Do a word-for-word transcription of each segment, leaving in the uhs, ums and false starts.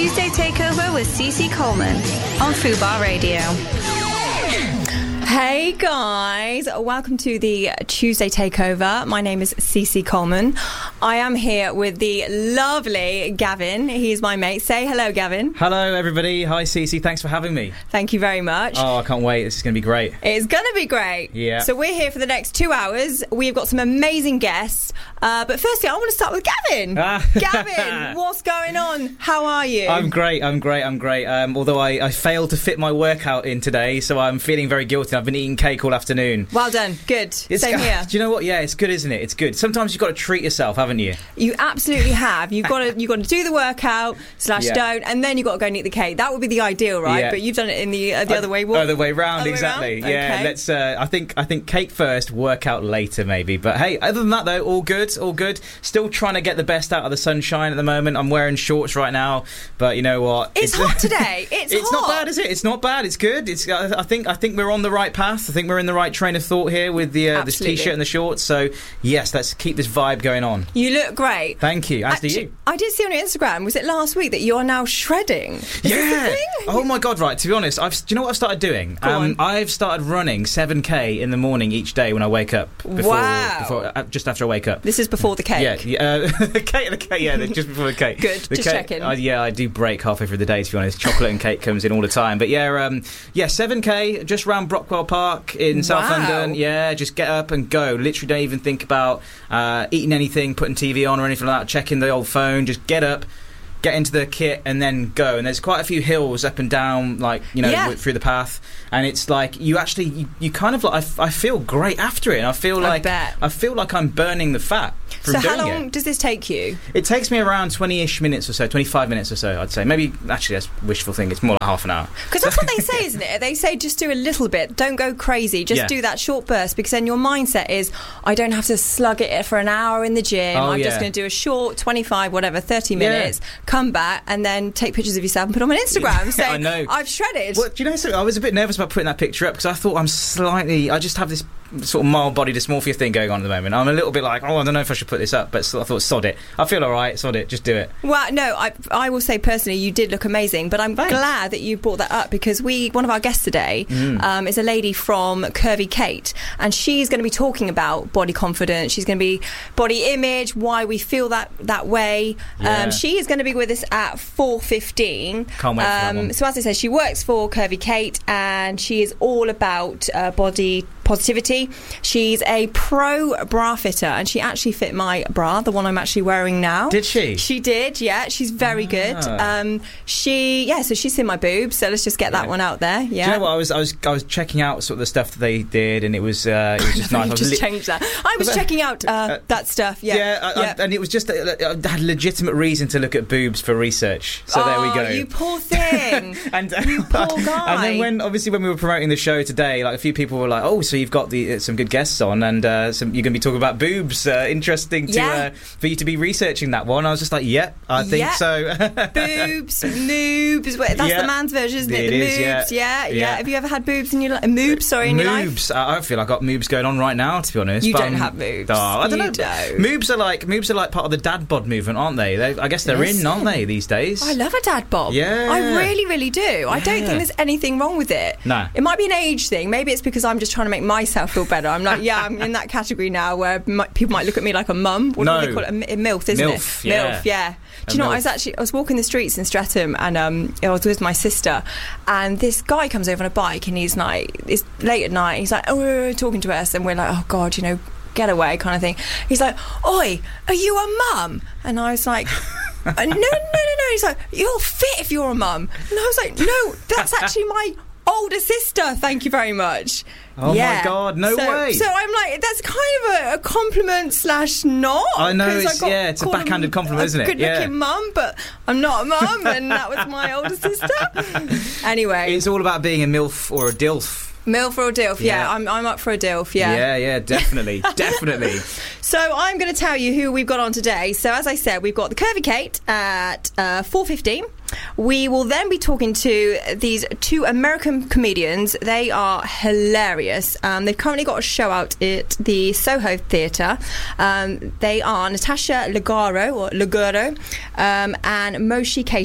Tuesday Takeover with Cece Coleman on Fubar Radio. Hey guys, welcome to the Tuesday Takeover. My name is Cece Coleman. I am here with the lovely Gavin. He's my mate. Say hello, Gavin. Hello everybody. Hi Cece, thanks for having me. Thank you very much. Oh, I can't wait. This is going to be great. It's going to be great. Yeah. So we're here for the next two hours. We've got some amazing guests. Uh, but firstly, I want to start with Gavin. Ah. Gavin, what's going on? How are you? I'm great, I'm great, I'm great. Um, although I, I failed to fit my workout in today, so I'm feeling very guilty. I've been eating cake all afternoon. Well done. Good. It's, Same here. Do you know what? Yeah, it's good, isn't it? It's good. Sometimes you've got to treat yourself, haven't you? You absolutely have. You've got to you've got to do the workout slash Yeah. don't, and then you've got to go and eat the cake. That would be the ideal, right? Yeah. But you've done it in the uh, the Uh, other way. Other way round, Other way exactly. round? Yeah. Okay. Let's. Uh, I think. I think cake first, workout later, maybe. But hey, other than that though, all good, all good. Still trying to get the best out of the sunshine at the moment. I'm wearing shorts right now, but you know what? It's hot today. It's It's hot. not bad, is it? It's not bad. It's good. It's. I I think. I think we're on the right path. I think we're in the right train of thought here with the uh, this Absolutely. t-shirt and the shorts. So yes, let's keep this vibe going on. You look great. Thank you. As do Actually, you. I did see on your Instagram, was it last week, that you are now shredding? Is this a Yeah. thing? Oh my God! Right. To be honest, I've. Do you know what I've started doing? Go on. I've started running seven k in the morning each day when I wake up. Before, Wow. Before, uh, just after I wake up. This is before the cake. Yeah, yeah, uh, the cake, the cake, yeah, just before the cake. Good, the just cake, checking. Uh, yeah, I do break halfway through the day, to be honest. Chocolate and cake comes in all the time. But yeah, um, yeah, seven k just round Brockwell Park in South Wow. London. Yeah, just get up and go. Literally don't even think about uh, eating anything, putting T V on or anything like that, checking the old phone. Just get up, get into the kit and then go. And there's quite a few hills up and down, like, you know, Yeah. w- through the path. And it's like, you actually, you, you kind of like, I, f- I feel great after it. And I feel I like, bet. I feel like I'm burning the fat from So doing how long it. does this take you? It takes me around twenty-ish minutes or so, twenty-five minutes or so, I'd say. Maybe, actually, that's wishful thinking. It's more like half an hour. Because that's what they say, isn't it? They say just do a little bit. Don't go crazy. Just Yeah. do that short burst, because then your mindset is, I don't have to slug it for an hour in the gym. Oh, I'm yeah. just going to do a short twenty-five, whatever, thirty Yeah. minutes, come back and then take pictures of yourself and put them on Instagram saying, I know. I've shredded. Well, do you know something? I was a bit nervous about putting that picture up because I thought I'm slightly... I just have this sort of mild body dysmorphia thing going on at the moment. I'm a little bit like, oh, I don't know if I should put this up, but I thought, sod it. I feel all right, sod it, just do it. Well, no, I, I will say personally, you did look amazing, but I'm Thanks. glad that you brought that up, because we, one of our guests today Mm. um, is a lady from Curvy Kate, and she's going to be talking about body confidence. She's going to be body image, why we feel that that way. Yeah. Um, she is going to be with us at four fifteen. Can't wait for that one. So as I said, she works for Curvy Kate, and she is all about uh, body positivity. She's a pro bra fitter, and she actually fit my bra, the one I'm actually wearing now. Did she? She did, yeah. She's very good. Ah. Um, she, yeah. So she's seen my boobs. So let's just get that Yeah. one out there. Yeah. Do you know what? I was, I was, I was checking out sort of the stuff that they did, and it was, uh, it was just nice. I You've was just li- changed that. I was Was I- checking out uh, Uh, that stuff. Yeah. Yeah, I, yeah. I, and it was just, uh, I had legitimate reason to look at boobs for research. So there we Oh, go. you poor thing. and You poor guy. And then when obviously when we were promoting the show today, like a few people were like, "Oh, so you've got the uh, some good guests on, and uh, some, you're going to be talking about boobs. Uh, interesting to Yeah. uh, for you to be researching that one." I was just like, "Yep, I think Yeah. so." Boobs, noobs. Wait, that's Yeah. the man's version, isn't it? It The is, yeah. moobs. Yeah. yeah, Yeah. Have you ever had boobs in your life? Moobs, sorry, in your life? Moobs. I I feel like I've got moobs going on right now, to be honest. You but don't I'm- have moobs. Oh, I don't You know. don't. Moobs are like moobs are like part of the dad bod movement, aren't they? they I guess they're in, Listen. aren't they, these days? I love a dad bob. Yeah. I really, really do. I don't Yeah. think there's anything wrong with it. No. It might be an age thing. Maybe it's because I'm just trying to make myself feel better. I'm like, yeah, I'm in that category now where m- people might look at me like a mum. What No. do they call it? A, mi- a MILF, isn't MILF, it? yeah. MILF, yeah. A Do you know what? I MILF. was actually I was walking the streets in Streatham, and um, I was with my sister, and this guy comes over on a bike, and he's like, it's late at night. He's like, oh, talking to us, and we're like, oh God, you know, get away, kind of thing. He's like, oi, are you a mum? And I was like, uh, no, no, no, no. He's like, you're fit if you're a mum. And I was like, no, that's actually my older sister. Thank you very much. Oh Yeah. my God, no so, way. So I'm like, that's kind of a, a compliment slash not. I know, 'cause it's- got yeah, it's a called backhanded compliment, a isn't it? Good Yeah. looking mum, but I'm not a mum, and that was my older sister. Anyway, It's all about being a MILF or a DILF. MILF or a DILF? Yeah, Yeah. I'm, I'm up for a DILF. Yeah. Yeah, yeah, definitely, definitely. So I'm going to tell you who we've got on today. So as I said, we've got the Curvy Kate at uh, four fifteen. We will then be talking to these two American comedians. They are hilarious. Um, they've currently got a show out at the Soho Theatre. Um, they are Natasha Leggero, or Leggero, um, and Moshi Keisha.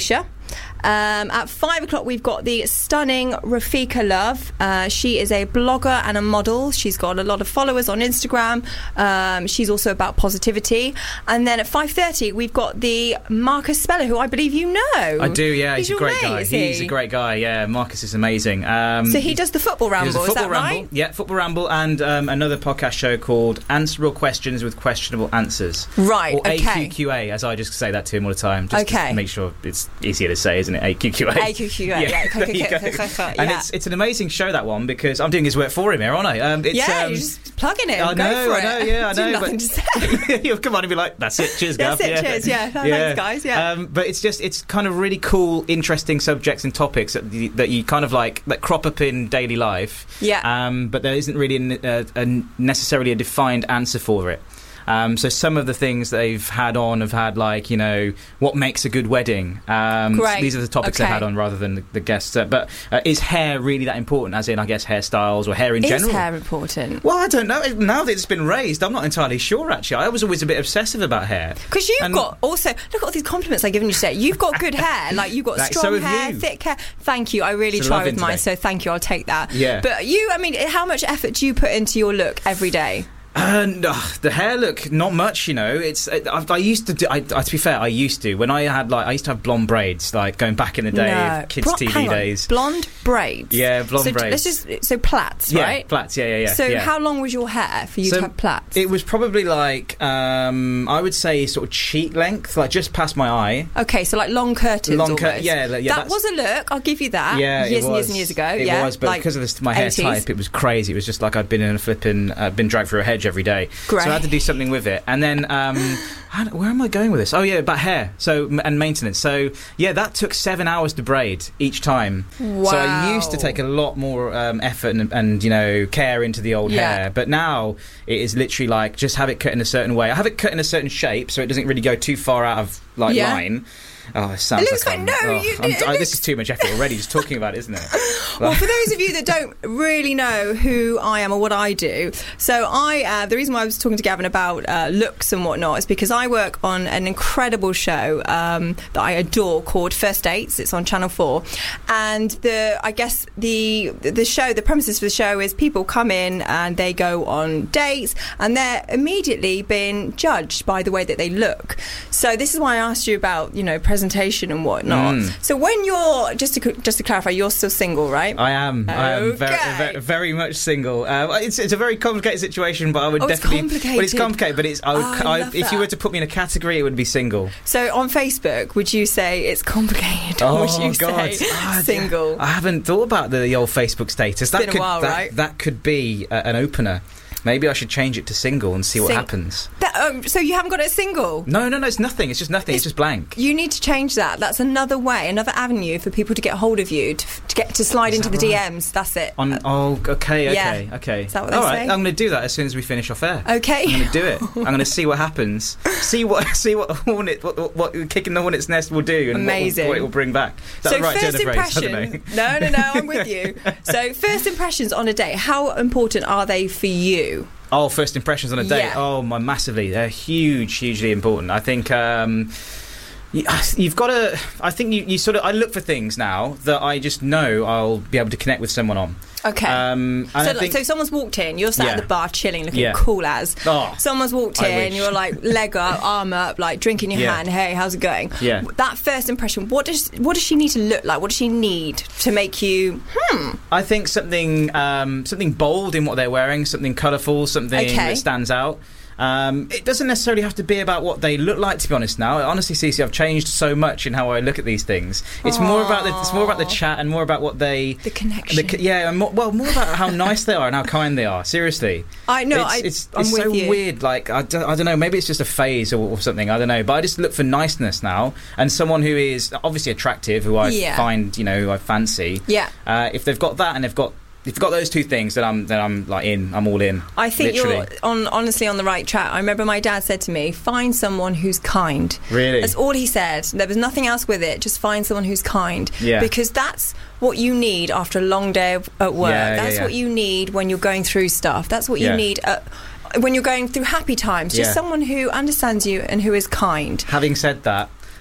Um, at five o'clock, we've got the stunning Rafika Love. Uh, she is a blogger and a model. She's got a lot of followers on Instagram. Um, she's also about positivity. And then at five thirty, we've got the Marcus Speller, who I believe you know. I do, yeah. He's, he's a great mate, guy. is He's he? a great guy, yeah. Marcus is amazing. Um, so he does the Football Ramble, he does the Football is that Ramble. right? Yeah, Football Ramble, and um, another podcast show called Answerable Questions with Questionable Answers. Right, or okay. A Q Q A, as I just say that to him all the time. Just Okay. to make sure it's easier to say, isn't it? A Q Q A. A Q Q A, yeah. there you go. Yeah. And it's it's an amazing show, that one, because I'm doing his work for him here, aren't I? Um, it's, yeah, um, you're just plugging it. I Go know, for I it. know, yeah, I Do know. nothing but to say. You'll come on and be like, that's it, cheers, Gav. That's it, cheers, yeah. No, thanks, guys, yeah. Um, but it's just, it's kind of really cool, interesting subjects and topics that, you, that you kind of like, that crop up in daily life. Yeah. Um, but there isn't really a, a, a necessarily a defined answer for it. Um, so some of the things they've had on have had, like, you know, what makes a good wedding. Um, Great. These are the topics Okay. they had on rather than the, the guests. Uh, but uh, is hair really that important? As in, I guess, hairstyles or hair in Is general? hair important? Well, I don't know. Now that it's been raised, I'm not entirely sure, actually. I was always a bit obsessive about hair. Because you've And- got also look at all these compliments I've given you today. You've got good hair, like you've got Like, strong so have hair, you. thick hair. Thank you. I really It's a try love with in mine, today. so thank you. I'll take that. Yeah. But you, I mean, how much effort do you put into your look every day? And uh, the hair look, not much, you know. It's I, I used to do. I, I, to be fair, I used to when I had like I used to have blonde braids, like going back in the day, No. of kids' Bro- T V hang on. days. Blonde braids. Yeah, blonde so braids. Let's just so plaits, yeah, right? plaits. Yeah, yeah, yeah. So yeah. how long was your hair for you So to have plaits? It was probably like um, I would say sort of cheek length, like just past my eye. Okay, so like long curtains. Long cur- almost. yeah, like, yeah, that that's- was a look. I'll give you that. Yeah, years it and was. years and years ago. It yeah, was, but like because of this, my hair eighties. type, it was crazy. It was just like I'd been in a flipping, uh, been dragged through a hedge every day. Great. So I had to do something with it, and then um, how, where am I going with this? Oh yeah, about hair. So m- and maintenance. So yeah, that took seven hours to braid each time. Wow. So I used to take a lot more um, effort and, and you know care into the old Yeah. hair, but now it is literally like just have it cut in a certain way. I have it cut in a certain shape, so it doesn't really go too far out of like Yeah. line. Oh, it sounds It looks like, like- I'm- no, oh, you- I'm- it I- this looks- is too much effort already just talking about it, isn't it? Well, for those of you that don't really know who I am or what I do, so I uh, the reason why I was talking to Gavin about uh, looks and whatnot is because I work on an incredible show um, that I adore called First Dates. It's on Channel Four, and the I guess the the show, the premises for the show is people come in and they go on dates, and they're immediately being judged by the way that they look. So this is why I asked you about you know presentation and whatnot. Mm. So when you're just to just to clarify, you're still single, right? I am. I am very, Okay. very, very much single. Uh, it's, it's a very complicated situation, but I would Oh, it's definitely. complicated. Well, it's complicated, but it's. I would, Oh, I I love if you that. were to put me in a category, it would be single. So on Facebook, would you say it's complicated, or would you God! say Ah, single? I haven't thought about the, the old Facebook status. That been a could while, that, right? that could be uh, an opener. Maybe I should change it to single and see what Sing- happens. That, um, so you haven't got it single? No, no, no. It's nothing. It's just nothing. It's, It's- just blank. You need to change that. That's another way, another avenue for people to get hold of you, to, to get to slide Is into that the right? D Ms. That's it. On, oh, okay, yeah. okay, okay. Is that what they All right, say? I'm going to do that as soon as we finish off air. Okay. I'm going to do it. I'm going to see what happens. See what see what hornet what, what, what kicking the hornet's nest will do and Amazing. What, what it will bring back. Is that So the right turn first of phrase? I don't impression. know. No, no, no. I'm with you. So first impressions on a date. How important are they for you? Oh, first impressions on a date. Yeah. Oh, my, massively. They're huge, hugely important. I think um, you, you've got to. I think you, you sort of. I look for things now that I just know I'll be able to connect with someone on. Okay. Um, and so, I like, think, so someone's walked in, you're sat Yeah. at the bar chilling, looking Yeah. cool as. Oh, Someone's walked I in, wish. you're like leg up, arm up, like drink in your Yeah. hand. Hey, how's it going? Yeah. That first impression. What does what does she need to look like? What does she need to make you? Hmm. I think something um, something bold in what they're wearing, something colourful, something Okay. that stands out. Um, it doesn't necessarily have to be about what they look like, to be honest. Now, honestly, Cece, I've changed so much in how I look at these things. It's more about the it's more about the chat and more about what they The connection. the, yeah, and more, well, more about how nice they are and how kind they are. Seriously, I know. it's I, it's, I'm it's with so you. weird. Like I don't, I don't know. Maybe it's just a phase or, or something. I don't know. But I just look for niceness now, and someone who is obviously attractive, who I Yeah. find you know who I fancy. Yeah. Uh, if they've got that and they've got if you've got those two things, then I'm then I'm like in. I'm all in. I think literally. you're on honestly on the right track. I remember my dad said to me, "Find someone who's kind." Really? That's all he said. There was nothing else with it. Just find someone who's kind. Yeah. Because that's what you need after a long day of, at work. Yeah, yeah, that's yeah. what you need when you're going through stuff. That's what you Yeah. need at, when you're going through happy times. Just Yeah. someone who understands you and who is kind. Having said that,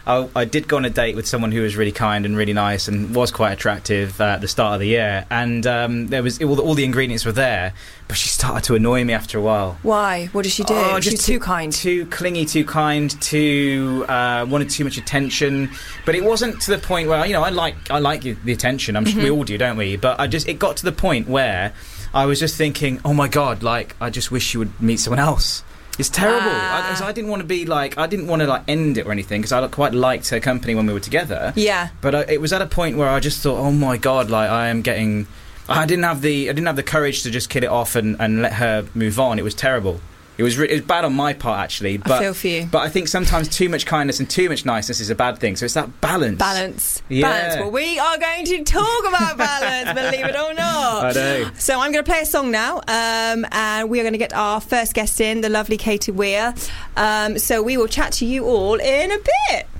I, I did go on a date with someone who was really kind and really nice and was quite attractive uh, at the start of the year, and um, there was all the, all the ingredients were there, but she started to annoy me after a while. Why? What did she do? Oh, She just was too kind. Too clingy, too kind, too uh, wanted too much attention. But it wasn't to the point where, you know, I like I like the attention. I'm sure we all do, don't we? But I just it got to the point where I was just thinking, oh my God, like I just wish you would meet someone else. It's terrible. Ah. I, 'cause I didn't want to be like I didn't want to like end it or anything, because I quite liked her company when we were together. Yeah. But I, it was at a point where I just thought, oh my God, like I am getting. I didn't have the I didn't have the courage to just kill it off and, and let her move on. It was terrible. It was re- it was bad on my part, actually. But, I feel for you. But I think sometimes too much kindness and too much niceness is a bad thing. So it's that balance. Balance. Yeah. Balance. Well, we are going to talk about balance, believe it or not. I know. So I'm going to play a song now, um, and we are going to get our first guest in, the lovely Katie Weir. Um, so we will chat to you all in a bit.